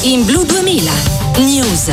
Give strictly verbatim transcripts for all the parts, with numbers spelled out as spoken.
In Blu duemila News.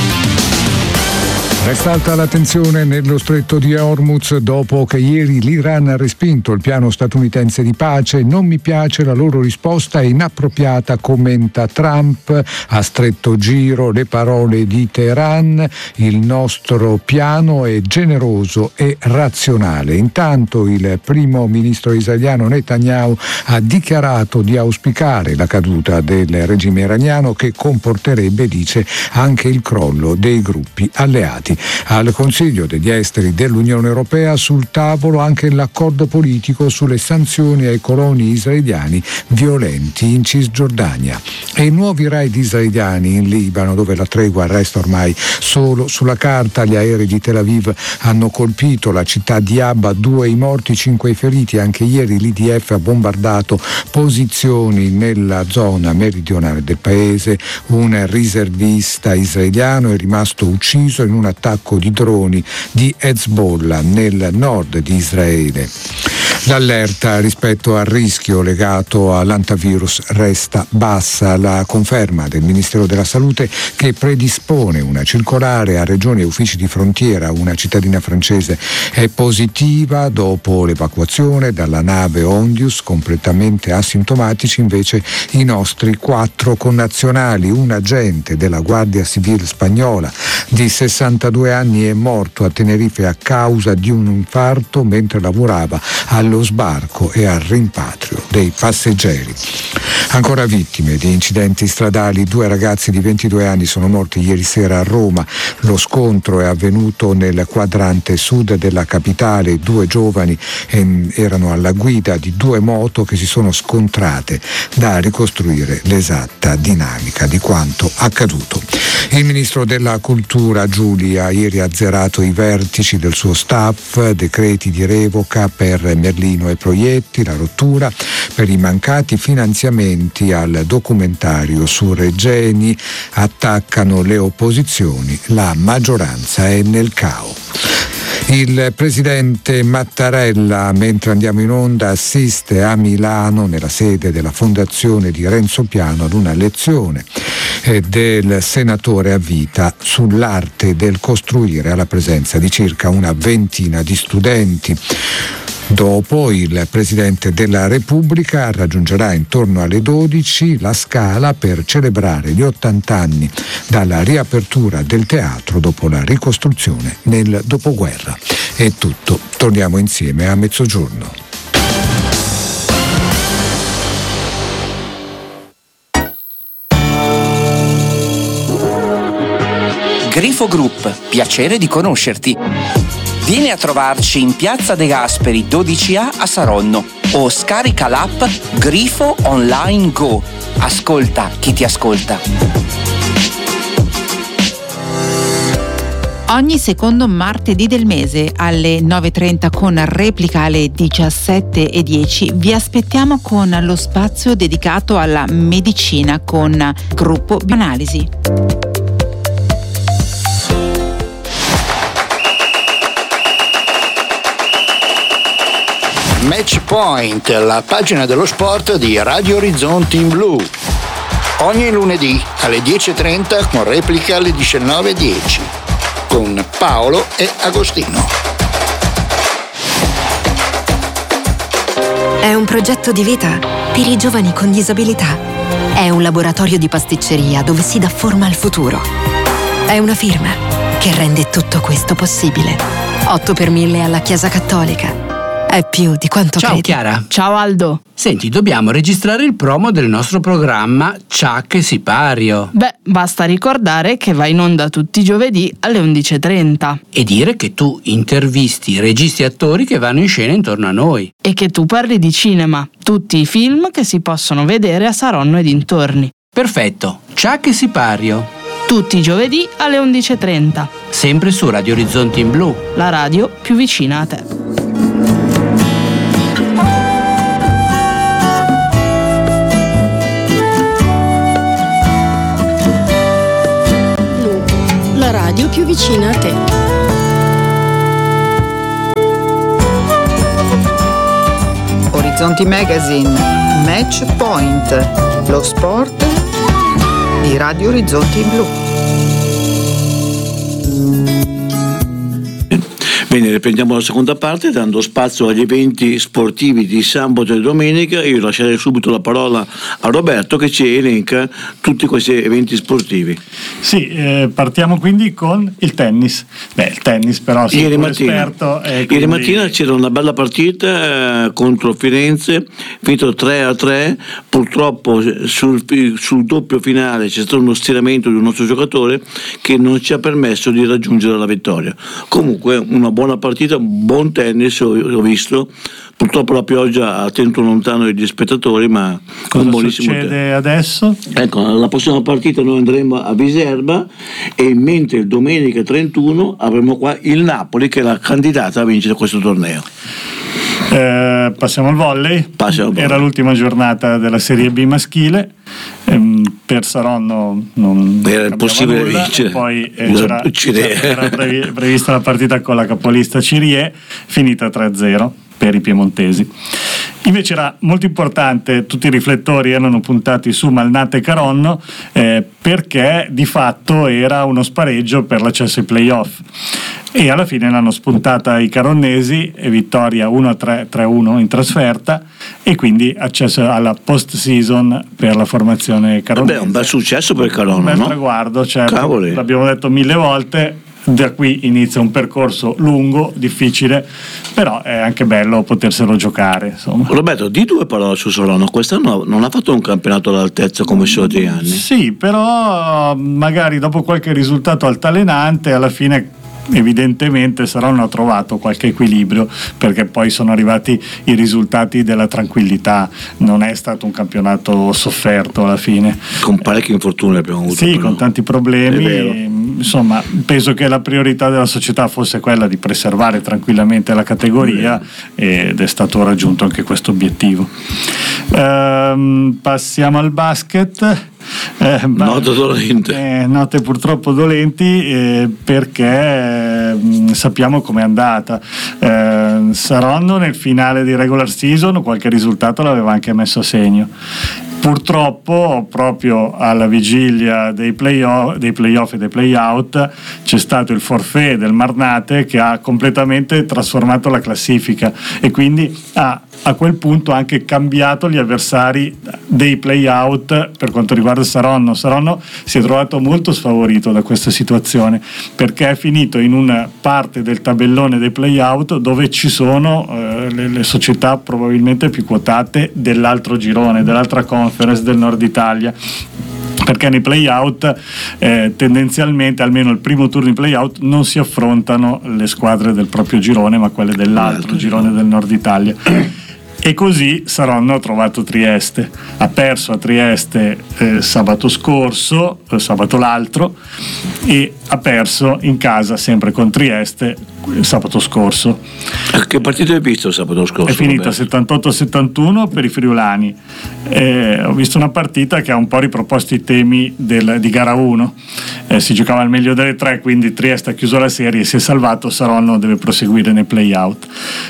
Resta alta la tensione nello stretto di Hormuz dopo che ieri l'Iran ha respinto il piano statunitense di pace. Non mi piace la loro risposta, è inappropriata, commenta Trump. A stretto giro le parole di Teheran: il nostro piano è generoso e razionale. Intanto il primo ministro israeliano Netanyahu ha dichiarato di auspicare la caduta del regime iraniano, che comporterebbe, dice, anche il crollo dei gruppi alleati. Al Consiglio degli Esteri dell'Unione Europea sul tavolo anche l'accordo politico sulle sanzioni ai coloni israeliani violenti in Cisgiordania. E i nuovi raid israeliani in Libano, dove la tregua resta ormai solo sulla carta. Gli aerei di Tel Aviv hanno colpito la città di Abba, due i morti, cinque i feriti. Anche ieri l'I D F ha bombardato posizioni nella zona meridionale del paese. Un riservista israeliano è rimasto ucciso in un attacco di droni di Hezbollah nel nord di Israele. L'allerta rispetto al rischio legato all'antivirus resta bassa. La conferma del Ministero della Salute, che predispone una circolare a regioni e uffici di frontiera, una cittadina francese, è positiva dopo l'evacuazione dalla nave Ondius. Completamente asintomatici invece i nostri quattro connazionali. Un agente della Guardia Civile spagnola di sessantadue anni è morto a Tenerife a causa di un infarto mentre lavorava allo sbarco e al rimpatrio dei passeggeri. Ancora vittime di incidenti stradali: due ragazzi di ventidue anni sono morti ieri sera a Roma. Lo scontro è avvenuto nel quadrante sud della capitale. Due giovani erano alla guida di due moto che si sono scontrate. Da ricostruire l'esatta dinamica di quanto accaduto. Il ministro della Cultura Giulia ieri ha azzerato i vertici del suo staff, decreti di revoca per Merlino e Proietti, la rottura per i mancati finanziamenti al documentario su Regeni. Attaccano le opposizioni, la maggioranza è nel caos. Il presidente Mattarella, mentre andiamo in onda, assiste a Milano, nella sede della fondazione di Renzo Piano, ad una lezione del senatore a vita sull'arte del costruire, alla presenza di circa una ventina di studenti. Dopo il Presidente della Repubblica raggiungerà intorno alle dodici la Scala per celebrare gli ottanta anni dalla riapertura del teatro dopo la ricostruzione nel dopoguerra. È tutto, torniamo insieme a mezzogiorno. Grifo Group, piacere di conoscerti. Vieni a trovarci in Piazza De Gasperi dodici A a Saronno o scarica l'app Grifo Online Go. Ascolta chi ti ascolta. Ogni secondo martedì del mese alle nove e trenta con replica alle diciassette e dieci vi aspettiamo con lo spazio dedicato alla medicina con Gruppo Bioanalisi. Match Point, la pagina dello sport di Radio Orizzonti in Blu. Ogni lunedì alle dieci e trenta con replica alle diciannove e dieci con Paolo e Agostino. È un progetto di vita per i giovani con disabilità. È un laboratorio di pasticceria dove si dà forma al futuro. È una firma che rende tutto questo possibile. otto per mille alla Chiesa Cattolica. È più di quanto Ciao credi. Chiara. Ciao Aldo. Senti, dobbiamo registrare il promo del nostro programma Chuck e Sipario. Beh, basta ricordare che va in onda tutti i giovedì alle undici e trenta. E dire che tu intervisti registi e attori che vanno in scena intorno a noi. E che tu parli di cinema, tutti i film che si possono vedere a Saronno e dintorni. Perfetto, Chuck e Sipario. Tutti i giovedì alle undici e trenta. Sempre su Radio Orizzonti in Blu. La radio più vicina a te. La radio più vicina a te. Orizzonti Magazine, Match Point, lo sport di Radio Orizzonti Blu. Bene, riprendiamo la seconda parte dando spazio agli eventi sportivi di sabato e domenica. Io lascerei subito la parola a Roberto che ci elenca tutti questi eventi sportivi. Sì, eh, partiamo quindi con il tennis. Beh, il tennis però sono ieri mattina, esperto. Eh, quindi... Ieri mattina c'era una bella partita eh, contro Firenze, finito tre a tre. Purtroppo sul, sul doppio finale c'è stato uno stiramento di un nostro giocatore che non ci ha permesso di raggiungere la vittoria. Comunque una buona partita, buon tennis ho, ho visto. Purtroppo la pioggia ha tenuto lontano gli spettatori, ma cosa un buonissimo succede tennis. adesso? Ecco, la prossima partita noi andremo a Viserba e mentre domenica trentuno avremo qua il Napoli che è la candidata a vincere questo torneo. Eh, passiamo al volley. Passiamo al volley. Era l'ultima giornata della Serie B maschile. Ehm, per Saronno non era impossibile nulla, vincere. Poi eh, c'era, era previ, prevista la partita con la capolista Cirie, finita tre a zero per i piemontesi. Invece era molto importante, tutti i riflettori erano puntati su Malnate e Caronno eh, perché di fatto era uno spareggio per l'accesso ai playoff e alla fine l'hanno spuntata i caronnesi e vittoria uno a tre, tre a uno in trasferta e quindi accesso alla post season per la formazione caronnese. Beh, un bel successo per Caronno, un bel no? traguardo, certo. Cavoli. L'abbiamo detto mille volte. Da qui inizia un percorso lungo, difficile, però è anche bello poterselo giocare, insomma. Roberto, di due parole su Saronno. Quest'anno non ha fatto un campionato all'altezza come i soliti anni? Sì, però magari dopo qualche risultato altalenante alla fine evidentemente Saronno ha trovato qualche equilibrio perché poi sono arrivati i risultati della tranquillità, non è stato un campionato sofferto alla fine, con parecchi infortuni abbiamo avuto, sì, però. Con tanti problemi. Insomma, penso che la priorità della società fosse quella di preservare tranquillamente la categoria ed è stato raggiunto anche questo obiettivo. Ehm, passiamo al basket. Eh, note dolenti eh, note purtroppo dolenti eh, perché eh, sappiamo com'è andata. eh, Saronno nel finale di regular season qualche risultato l'aveva anche messo a segno. Purtroppo proprio alla vigilia dei playoff, dei playoff e dei playout c'è stato il forfait del Marnate che ha completamente trasformato la classifica e quindi ha a quel punto anche cambiato gli avversari dei playout per quanto riguarda Saronno. Saronno si è trovato molto sfavorito da questa situazione perché è finito in una parte del tabellone dei playout dove ci sono eh, le, le società probabilmente più quotate dell'altro girone, dell'altra conference del Nord Italia, perché nei playout eh, tendenzialmente almeno il primo turno di playout non si affrontano le squadre del proprio girone ma quelle dell'altro girone del Nord Italia. E così Saronno ha trovato Trieste, ha perso a Trieste eh, sabato scorso, eh, sabato l'altro, e ha perso in casa sempre con Trieste eh, sabato scorso. Che partita hai visto sabato scorso? È finita settantotto a settantuno per i friulani. Eh, ho visto una partita che ha un po' riproposto i temi del, di gara uno. Eh, si giocava al meglio delle tre, quindi Trieste ha chiuso la serie, si è salvato, Saronno deve proseguire nei play-out.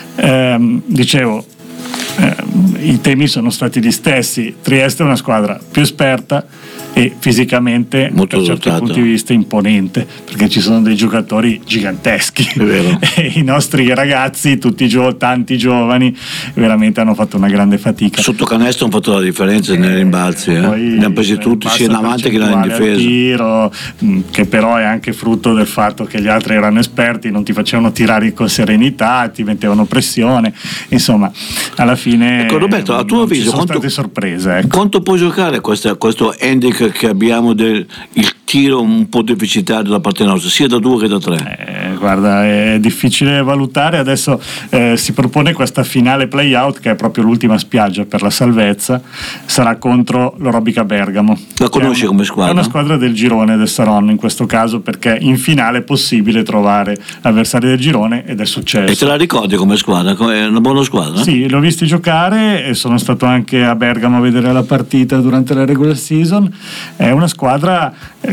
Eh, dicevo, Eh, i temi sono stati gli stessi. Trieste è una squadra più esperta e fisicamente molto per certi dotata, punti di vista imponente perché ci sono dei giocatori giganteschi. È vero. E i nostri ragazzi, tutti gio- tanti giovani, veramente hanno fatto una grande fatica. Sotto canestro hanno fatto la differenza eh, nei rimbalzi, eh. li hanno presi tutti sia in avanti che in difesa, tiro, che però è anche frutto del fatto che gli altri erano esperti, non ti facevano tirare con serenità, ti mettevano pressione, insomma alla fine. Ecco Roberto, a tuo avviso sono quanto, state sorprese, ecco. Quanto può giocare questa, questo handicap che abbiamo del il tiro un po' deficitario da parte nostra, sia da due che da tre? Eh, guarda, è difficile valutare. Adesso eh, si propone questa finale play-out che è proprio l'ultima spiaggia per la salvezza, sarà contro l'Orobica Bergamo. La conosci una, come squadra? È una squadra del girone del Saronno in questo caso, perché in finale è possibile trovare avversari del girone ed è successo. E te la ricordi come squadra? È una buona squadra? Sì, l'ho visti giocare e sono stato anche a Bergamo a vedere la partita durante la regular season. È una squadra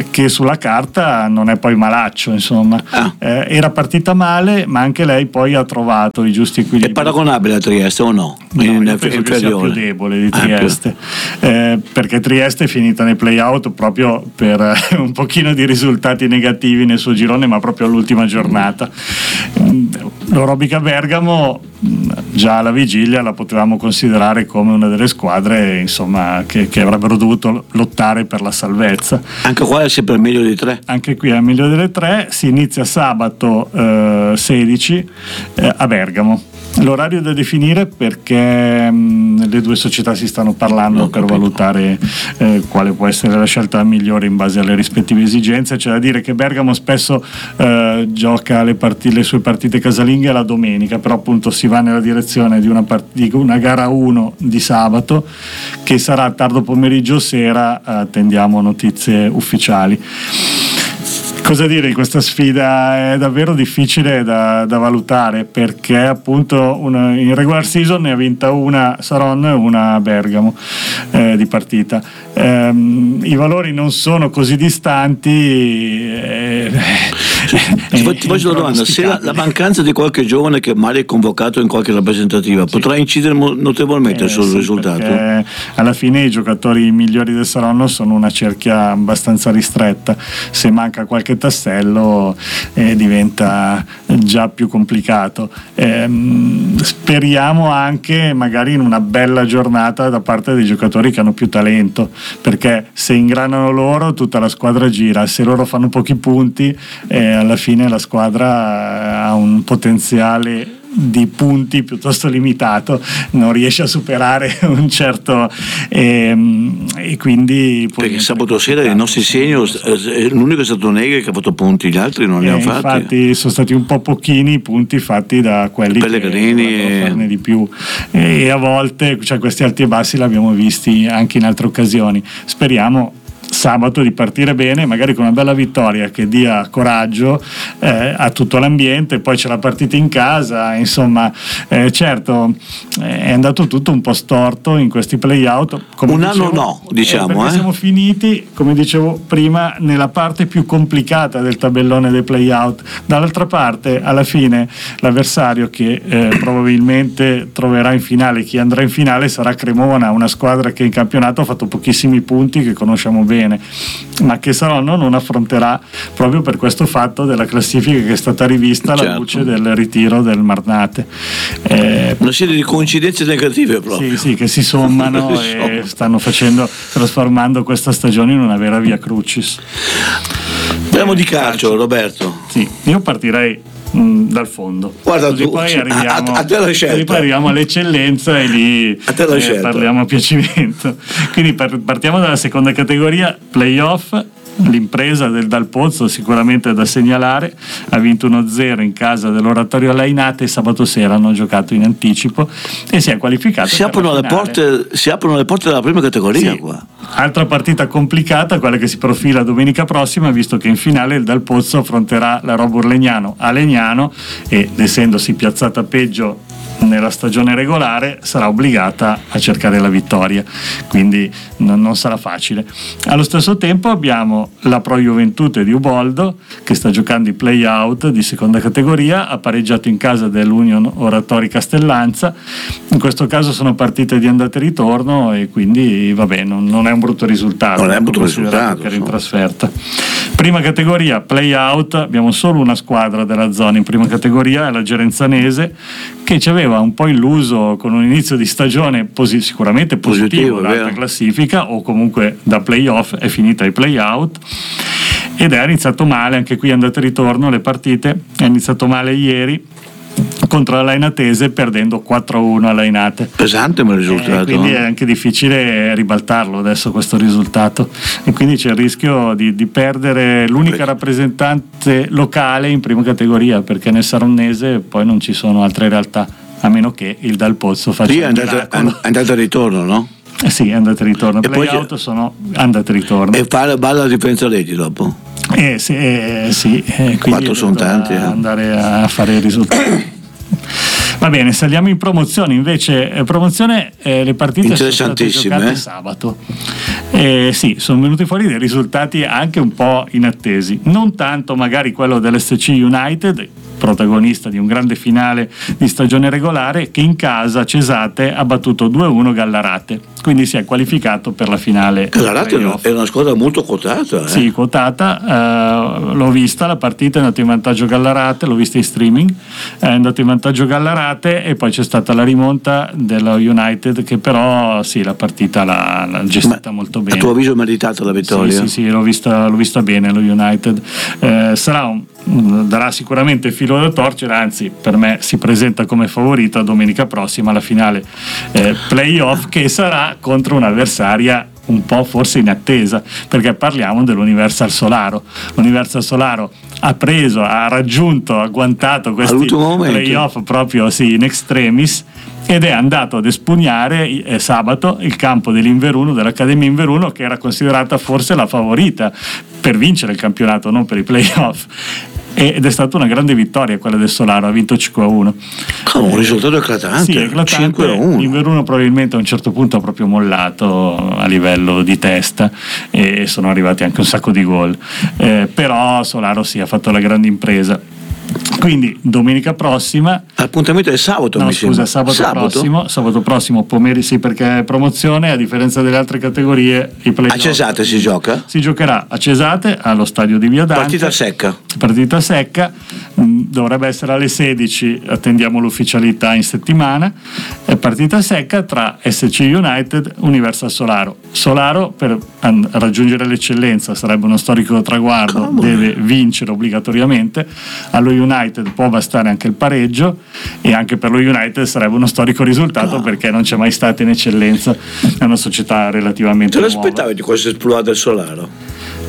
eh, che sulla carta non è poi malaccio, insomma. Ah. Eh, era partita male, ma anche lei poi ha trovato i giusti equilibri. È paragonabile a Trieste o no? No, in, io penso che sia più debole di Trieste, ah, eh, perché Trieste è finita nei play-out proprio per eh, un pochino di risultati negativi nel suo girone, ma proprio all'ultima giornata. L'Orobica Bergamo già alla vigilia la potevamo considerare come una delle squadre, insomma, che, che avrebbero dovuto lottare per la salvezza. Anche qua è sempre il meglio dei tre. Anche qui è il meglio delle tre. Si inizia sabato eh, sedici eh, a Bergamo. L'orario è da definire perché mh, le due società si stanno parlando no, per capito. valutare eh, quale può essere la scelta migliore in base alle rispettive esigenze. C'è da dire che Bergamo spesso eh, gioca le, partite, le sue partite casalinghe la domenica, però appunto si va nella direzione di una, part- di una gara uno di sabato che sarà tardo pomeriggio o sera, attendiamo notizie ufficiali. Cosa dire di questa sfida? È davvero difficile da, da valutare, perché appunto una, in regular season ne ha vinta una Saronno e una Bergamo eh, di partita. Ehm, i valori non sono così distanti. Eh, ti, ti faccio una domanda: se la, la mancanza di qualche giovane che mai è convocato in qualche rappresentativa sì. potrà incidere notevolmente eh, sul sì, risultato? Alla fine i giocatori migliori del Saronno sono una cerchia abbastanza ristretta, se manca qualche tassello eh, diventa già più complicato. Eh, speriamo anche magari in una bella giornata da parte dei giocatori che hanno più talento, perché se ingranano loro tutta la squadra gira, se loro fanno pochi punti eh, alla fine la squadra ha un potenziale di punti piuttosto limitato, non riesce a superare un certo ehm, e quindi perché sabato sera i nostri senior è l'unico è stato Negri che ha fatto punti, gli altri non ne hanno fatti. Infatti sono stati un po' pochini i punti fatti da quelli Pellegrini che dovrebbero farne di più, e a volte cioè, questi alti e bassi l'abbiamo visti anche in altre occasioni. Speriamo sabato di partire bene, magari con una bella vittoria che dia coraggio eh, a tutto l'ambiente. Poi c'è la partita in casa, insomma eh, certo eh, è andato tutto un po' storto in questi play-out, come un dicevo, anno no diciamo eh, perché eh. siamo finiti, come dicevo prima, nella parte più complicata del tabellone dei play-out. Dall'altra parte alla fine l'avversario che eh, probabilmente troverà in finale, chi andrà in finale, sarà Cremona, una squadra che in campionato ha fatto pochissimi punti, che conosciamo bene, ma che Saronno non affronterà proprio per questo fatto della classifica che è stata rivista alla certo. luce del ritiro del Marnate. Eh, una serie di coincidenze negative proprio. Sì, sì, che si sommano e stanno facendo, trasformando questa stagione in una vera via crucis. Parliamo di calcio, Roberto. Sì, io partirei dal fondo. Guarda così tu, poi arriviamo, a, a te la scelta. Così poi arriviamo all'eccellenza e lì a te la eh, parliamo a piacimento. Quindi par- partiamo dalla seconda categoria, playoff. L'impresa del Dal Pozzo sicuramente da segnalare, ha vinto uno zero in casa dell'Oratorio Lainate, sabato sera hanno giocato in anticipo e si è qualificato. Si aprono, le porte, si aprono le porte della prima categoria sì. qua. Altra partita complicata, quella che si profila domenica prossima, visto che in finale il Dal Pozzo affronterà la Robur Legnano a Legnano ed essendosi piazzata peggio nella stagione regolare sarà obbligata a cercare la vittoria, quindi non, non sarà facile. Allo stesso tempo abbiamo la Pro Juventute di Uboldo che sta giocando i play-out di seconda categoria, ha pareggiato in casa dell'Union Oratori Castellanza. In questo caso sono partite di andata e ritorno e quindi vabbè, non, non è un brutto risultato, non è un brutto risultato che era in trasferta. Prima categoria play-out, abbiamo solo una squadra della zona in prima categoria, è la Gerenzanese, che ci aveva un po' illuso con un inizio di stagione posi- sicuramente positivo, positivo dalla classifica, o comunque da playoff è finita ai playout, ed è iniziato male anche qui andata e ritorno le partite, è iniziato male ieri contro la Lainatese perdendo quattro a uno a Lainate. Pesante ma il risultato. Eh, quindi è anche difficile ribaltarlo adesso questo risultato e quindi c'è il rischio di, di perdere l'unica rappresentante locale in prima categoria, perché nel Saronnese poi non ci sono altre realtà, a meno che il Dal Pozzo faccia sì, un miracolo. È andata e ritorno, no? Eh sì, è andata e ritorno. E play out sono andata e ritorno. E fa balla la differenza reti dopo? Eh sì, eh, sì eh, quattro sono tanti. Eh. Andare a fare i risultati. Va bene, saliamo in promozione. Invece, eh, promozione, eh, le partite sono state giocate eh? sabato. Eh, sì, sono venuti fuori dei risultati anche un po' inattesi. Non tanto magari quello dell'S C United, protagonista di un grande finale di stagione regolare, che in casa Cesate ha battuto due a uno Gallarate, quindi si è qualificato per la finale. Gallarate è una squadra molto quotata. Eh? Sì, quotata. Uh, l'ho vista la partita, è andato in vantaggio Gallarate, l'ho vista in streaming, è andato in vantaggio Gallarate e poi c'è stata la rimonta dello United, che però sì, la partita l'ha, l'ha gestita Ma, molto bene. A tuo avviso è meritata la vittoria? Sì, sì, sì, l'ho vista, l'ho vista bene lo United. Eh, sarà un, darà sicuramente filo da torcere, anzi per me si presenta come favorita domenica prossima alla finale eh, playoff, che sarà contro un'avversaria un po' forse inattesa, perché parliamo dell'Universal Solaro. L'Universal Solaro ha preso, ha raggiunto, ha agguantato questi playoff proprio sì, in extremis, ed è andato ad espugnare eh, sabato il campo dell'Inveruno, dell'Accademia Inveruno, che era considerata forse la favorita per vincere il campionato, non per i playoff. Ed è stata una grande vittoria quella del Solaro, ha vinto cinque a uno. Come un risultato eclatante. Sì, eclatante. cinque a uno. Inveruno probabilmente a un certo punto ha proprio mollato a livello di testa e sono arrivati anche un sacco di gol. Eh, però Solaro sì, ha fatto la grande impresa. Quindi domenica prossima, appuntamento è sabato, no mi scusa sabato, sabato prossimo sabato prossimo pomeriggio, sì, perché è promozione, a differenza delle altre categorie i play-off. A Cesate si gioca? Si giocherà a Cesate allo stadio di Via Dante, partita secca partita secca dovrebbe essere alle sedici, attendiamo l'ufficialità in settimana. È partita secca tra S C United Universal Solaro. Solaro per raggiungere l'eccellenza sarebbe uno storico traguardo, Come? deve vincere obbligatoriamente. Allo United può bastare anche il pareggio, e anche per lo United sarebbe uno storico risultato, perché non c'è mai stata in eccellenza, è una società relativamente nuova. Te l'aspettavi di questo esploit del Solaro?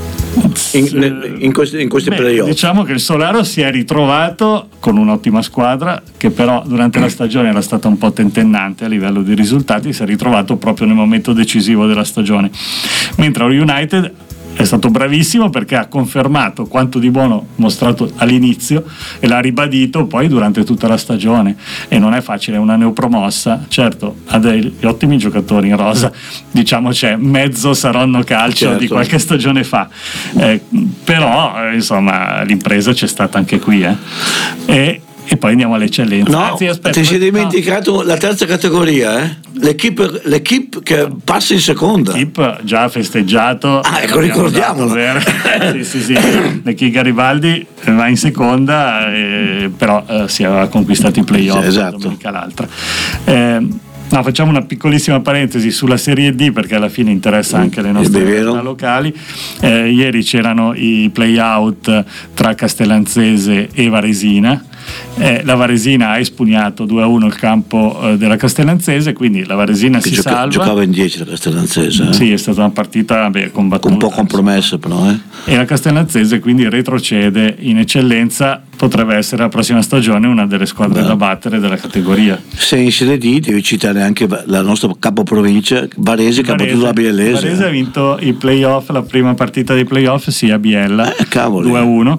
In, in questi, in questi Beh, playoff? Diciamo che il Solaro si è ritrovato con un'ottima squadra, che però durante la stagione era stata un po' tentennante a livello di risultati, si è ritrovato proprio nel momento decisivo della stagione, mentre lo United è stato bravissimo perché ha confermato quanto di buono mostrato all'inizio e l'ha ribadito poi durante tutta la stagione, e non è facile, è una neopromossa, certo ha degli ottimi giocatori in rosa, diciamo c'è mezzo Saronno calcio certo. di qualche stagione fa, eh, però eh, insomma l'impresa c'è stata anche qui eh. e E poi andiamo all'eccellenza. No, Anzi, aspetta, ti sei dimenticato no. la terza categoria, eh? L'equipe, l'equipe che passa in seconda. L'equipe già ha festeggiato. Ah, ecco, ricordiamolo. sì, sì, sì. L'equipe Garibaldi va in seconda, eh, però eh, si aveva conquistato i playoff sì, esatto. domenica l'altra. Eh, No, facciamo una piccolissima parentesi sulla Serie D, perché alla fine interessa anche le nostre realtà locali. Eh, ieri c'erano i play-out tra Castellanzese e Varesina. Eh, la Varesina ha espugnato due a uno il campo eh, della Castellanzese, quindi la Varesina che si gioca, salva. Giocava in dieci la Castellanzese. Eh? Sì, è stata una partita beh, combattuta. Un po' compromessa però. Eh? E la Castellanzese quindi retrocede in eccellenza, potrebbe essere la prossima stagione una delle squadre beh. da battere della categoria. Se in Serie D devi citare anche la nostra capoprovincia, Varese, che ha battuto la Biellese. Varese ha vinto i playoff, la prima partita dei playoff sì a Biella, eh, due a uno.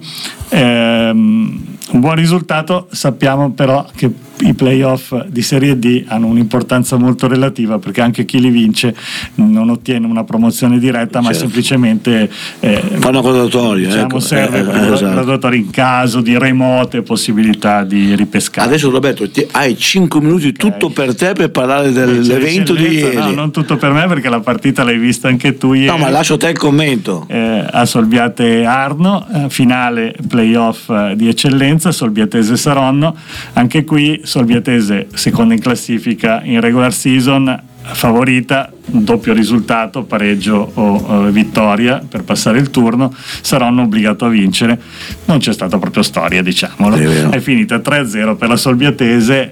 Ehm, un buon risultato, sappiamo però che i playoff di Serie D hanno un'importanza molto relativa, perché anche chi li vince non ottiene una promozione diretta, certo. ma semplicemente eh, fa una graduatoria, diciamo, ecco. serve eh, per eh, esatto. graduatoria in caso di remote possibilità di ripescare. Adesso Roberto ti, hai cinque minuti okay. tutto per te per parlare dell'evento di ieri. No, non tutto per me, perché la partita l'hai vista anche tu ieri. No, ma lascio te il commento. Eh, a Solbiate Arno, eh, finale playoff eh, di eccellenza, Solbiatese Saronno, anche qui Solbiatese seconda in classifica in regular season, favorita, doppio risultato, pareggio o uh, vittoria per passare il turno. Saronno obbligato a vincere, non c'è stata proprio storia, diciamolo, è, è finita tre a zero per la Solbiatese.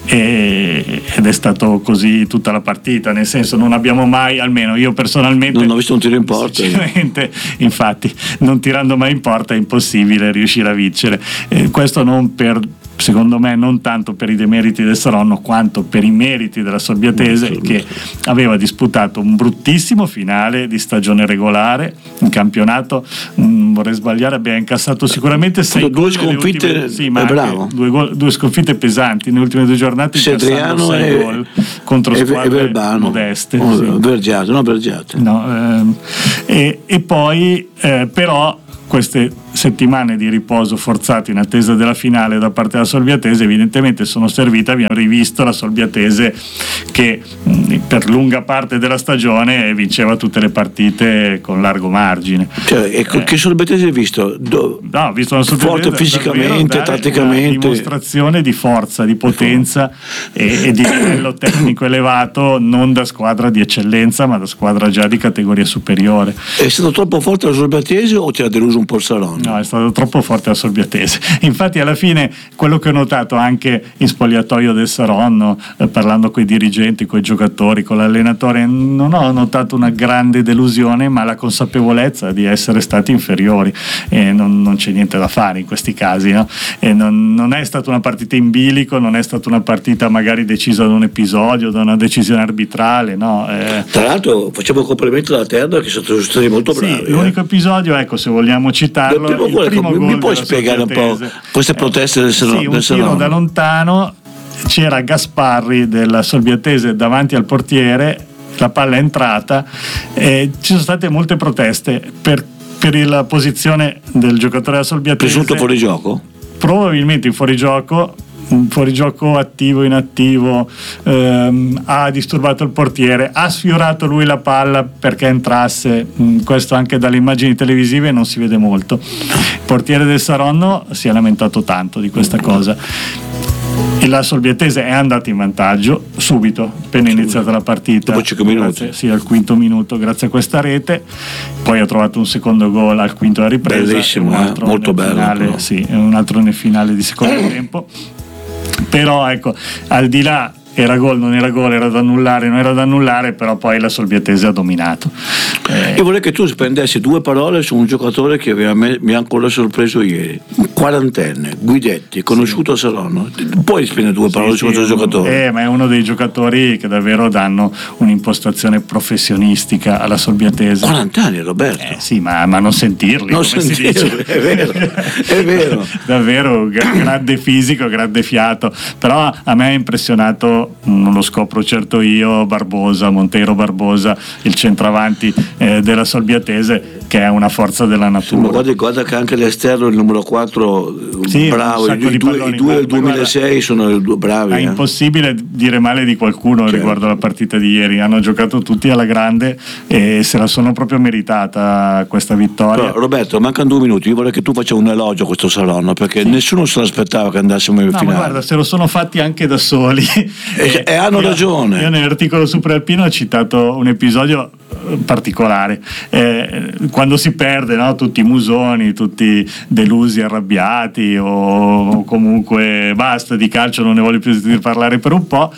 E, ed è stato così tutta la partita, nel senso non abbiamo mai, almeno io personalmente non ho visto un tiro in porta, infatti non tirando mai in porta è impossibile riuscire a vincere, eh, questo non per secondo me non tanto per i demeriti del Saronno quanto per i meriti della Solbiatese, che aveva disputato un bruttissimo finale di stagione regolare in campionato. Non vorrei sbagliare, abbiamo incassato sicuramente sei due sconfitte, ultime, sì, ma è bravo. Due, gol, due sconfitte pesanti nelle ultime due giornate, Sedriano sei e, gol contro e, squadre e Verbano. modeste, oh, sì. Vergiate, no Vergiate no, ehm, e, e poi eh, però queste settimane di riposo forzato in attesa della finale da parte della Solbiatese evidentemente sono servite. Abbiamo rivisto la Solbiatese che mh, per lunga parte della stagione vinceva tutte le partite con largo margine. Cioè, e eh. che Solbiatese hai visto? Do... No, ho visto una forte fisicamente, tatticamente, una dimostrazione di forza, di potenza e, e di livello tecnico elevato, non da squadra di eccellenza ma da squadra già di categoria superiore. È stato troppo forte la Solbiatese o ti ha deluso un po' il Saronno? No, è stato troppo forte la Solbiatese. Infatti alla fine quello che ho notato anche in spogliatoio del Saronno, eh, parlando con i dirigenti, con i giocatori, con l'allenatore, non ho notato una grande delusione, ma la consapevolezza di essere stati inferiori, e non, non c'è niente da fare in questi casi, no? E non, non è stata una partita in bilico, non è stata una partita magari decisa da un episodio, da una decisione arbitrale, no? Eh, Tra l'altro facciamo complimento alla Terra che sono stati molto bravi. Sì, l'unico eh. episodio, ecco, se vogliamo citarlo, il primo, il primo ecco, gol mi puoi spiegare un po' queste proteste del Saronno? Sì, un tiro da lontano, c'era Gasparri della Solbiatese davanti al portiere, la palla è entrata e ci sono state molte proteste per, per la posizione del giocatore della Solbiatese. Presunto fuorigioco? Probabilmente in fuorigioco, un fuorigioco attivo, inattivo, ehm, ha disturbato il portiere, ha sfiorato lui la palla perché entrasse, mh, questo anche dalle immagini televisive non si vede molto. Il portiere del Saronno si è lamentato tanto di questa cosa e la Solbiatese è andata in vantaggio subito, appena iniziata la partita, dopo cinque minuti, grazie, sì, al quinto minuto, grazie a questa rete. Poi ha trovato un secondo gol al quinto della ripresa, bellissimo, un altro eh? molto bello finale, sì, un altro nel finale di secondo tempo. Però ecco, al di là era gol, non era gol, era da annullare, non era da annullare, però poi la Solbiatese ha dominato. Eh, Io vorrei che tu spendessi due parole su un giocatore che mi ha ancora sorpreso ieri, un quarantenne, Guidetti, conosciuto a Saronno. Puoi spendere due parole sì, su questo sì, giocatore? Eh, ma è uno dei giocatori che davvero danno un'impostazione professionistica alla Solbiatese. quaranta anni, Roberto? Eh, sì, ma, ma non sentirli, non come sentirli, si dice. È vero, è vero. Davvero grande fisico, grande fiato, però a me ha impressionato, non lo scopro certo io, Barbosa, Monteiro Barbosa, il centravanti eh, della Solbiatese, che è una forza della natura. Ma guarda, guarda che anche l'esterno, il numero quattro, sì, bravo, i, i, due, i due del duemilasei sono i due bravi. È eh. impossibile dire male di qualcuno, certo, riguardo alla partita di ieri. Hanno giocato tutti alla grande e se la sono proprio meritata questa vittoria. Però, Roberto, mancano due minuti, io vorrei che tu faccia un elogio a questo Saronno, perché sì, nessuno se l'aspettava che andassimo in no, finale. Ma guarda, se lo sono fatti anche da soli. E, e hanno io, ragione. Io nell'articolo su Prealpino ho citato un episodio particolare, eh, quando si perde, no? Tutti musoni, tutti delusi, arrabbiati, o comunque basta di calcio, non ne voglio più sentire parlare per un po'.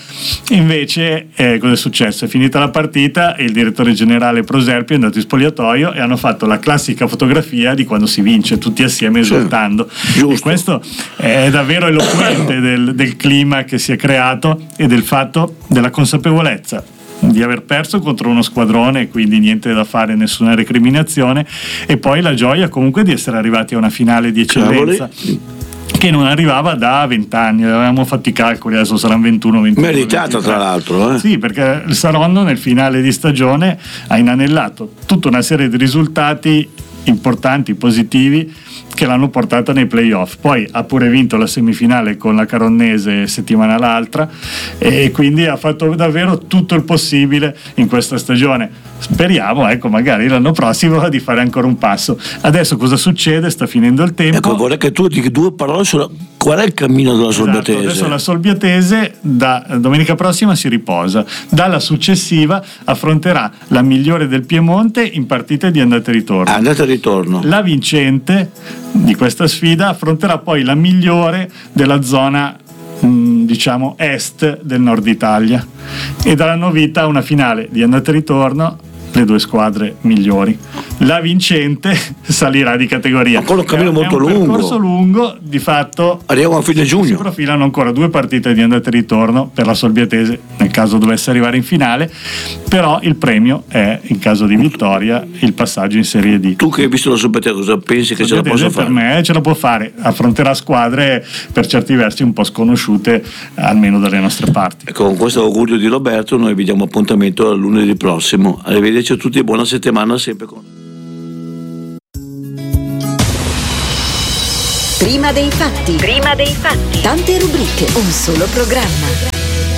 Invece eh, cosa è successo? È finita la partita e il direttore generale Proserpio è andato in spogliatoio e hanno fatto la classica fotografia di quando si vince tutti assieme esultando, sì, e questo è davvero eloquente del, del clima che si è creato e del fatto della consapevolezza di aver perso contro uno squadrone e quindi niente da fare, nessuna recriminazione, e poi la gioia comunque di essere arrivati a una finale di eccellenza. Cavoli. Che non arrivava da vent'anni, avevamo fatto i calcoli, adesso saranno ventuno ventuno meritata tra l'altro, eh? Sì, perché il Saronno nel finale di stagione ha inanellato tutta una serie di risultati importanti, positivi, che l'hanno portata nei playoff. Poi ha pure vinto la semifinale con la Caronnese settimana l'altra e quindi ha fatto davvero tutto il possibile in questa stagione. Speriamo, ecco, magari l'anno prossimo di fare ancora un passo. Adesso cosa succede? Sta finendo il tempo. Ecco, vorrei che tu dica due parole sulla qual è il cammino della Solbiatese. Esatto, adesso la Solbiatese da domenica prossima si riposa, dalla successiva affronterà la migliore del Piemonte in partite di andata e ritorno. Andata e ritorno. La vincente di questa sfida affronterà poi la migliore della zona mh, diciamo est del nord Italia e daranno vita a una finale di andata e ritorno le due squadre migliori. la vincente salirà di categoria. Ancora un cammino molto lungo. È un percorso lungo, di fatto arriviamo a fine giugno. Si profilano ancora due partite di andata e ritorno per la Solbiatese nel caso dovesse arrivare in finale, però il premio è, in caso di vittoria, il passaggio in Serie D. Tu che hai visto la Solbiatese, cosa pensi che ce la possa fare? Per me ce la può fare, affronterà squadre per certi versi un po' sconosciute, almeno dalle nostre parti. E con questo augurio di Roberto noi vi diamo appuntamento a lunedì prossimo. Arrivederci a tutti e buona settimana sempre con Prima dei fatti. Prima dei fatti. Tante rubriche, un solo programma.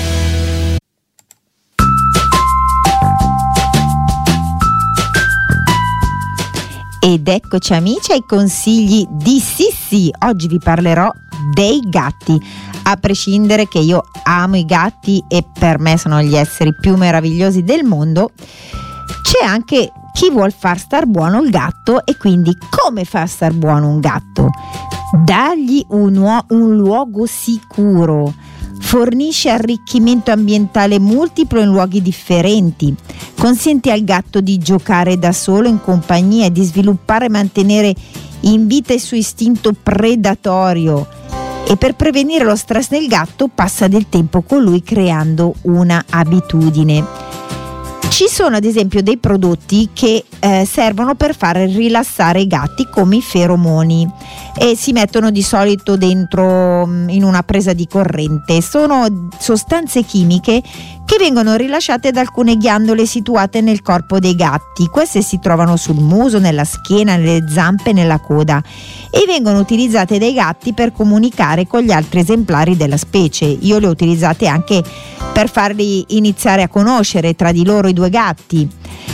Ed eccoci amici ai consigli di Sissi. Oggi vi parlerò dei gatti. A prescindere che io amo i gatti e per me sono gli esseri più meravigliosi del mondo, c'è anche chi vuol far star buono il gatto. E quindi come far star buono un gatto? Dagli un, uo- un luogo sicuro, fornisce arricchimento ambientale multiplo in luoghi differenti, consente al gatto di giocare da solo in compagnia e di sviluppare e mantenere in vita il suo istinto predatorio, e per prevenire lo stress nel gatto passa del tempo con lui creando una abitudine. Ci sono ad esempio dei prodotti che eh, servono per far rilassare i gatti, come i feromoni, e si mettono di solito dentro in una presa di corrente. Sono sostanze chimiche che vengono rilasciate da alcune ghiandole situate nel corpo dei gatti. Queste si trovano sul muso, nella schiena, nelle zampe e nella coda, e vengono utilizzate dai gatti per comunicare con gli altri esemplari della specie. Io le ho utilizzate anche per farli iniziare a conoscere tra di loro i due gatti.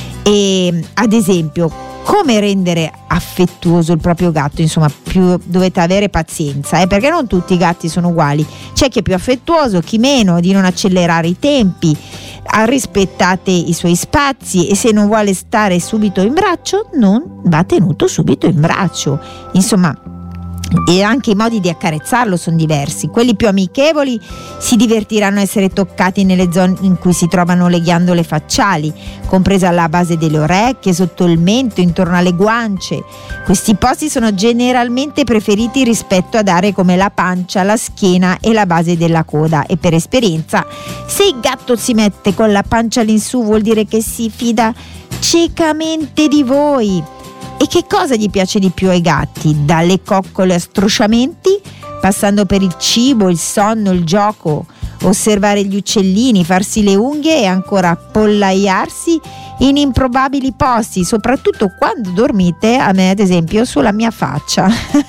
E ad esempio, come rendere affettuoso il proprio gatto? Insomma, più dovete avere pazienza, eh, perché non tutti i gatti sono uguali. C'è chi è più affettuoso, chi meno, di non accelerare i tempi, rispettate i suoi spazi, e se non vuole stare subito in braccio non va tenuto subito in braccio. Insomma, e anche i modi di accarezzarlo sono diversi. Quelli più amichevoli si divertiranno a essere toccati nelle zone in cui si trovano le ghiandole facciali, compresa la base delle orecchie, sotto il mento, intorno alle guance. Questi posti sono generalmente preferiti rispetto ad aree come la pancia, la schiena e la base della coda, e per esperienza, se il gatto si mette con la pancia all'insù vuol dire che si fida ciecamente di voi. E che cosa gli piace di più ai gatti? Dalle coccole a strusciamenti, passando per il cibo, il sonno, il gioco, osservare gli uccellini, farsi le unghie e ancora appollaiarsi in improbabili posti, soprattutto quando dormite, a me ad esempio sulla mia faccia.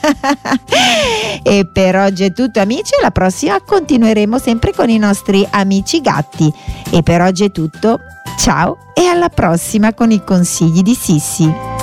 E per oggi è tutto amici, la prossima continueremo sempre con i nostri amici gatti. E per oggi è tutto, ciao e alla prossima con i consigli di Sissi.